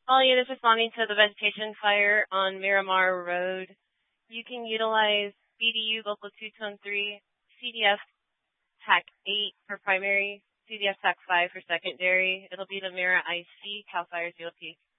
All units responding to the vegetation fire on Miramar Road. You can utilize BDU Local 223, CDF TAC 8 for primary, CDF TAC 5 for secondary. It'll be the Mira IC, CAL FIRE COP.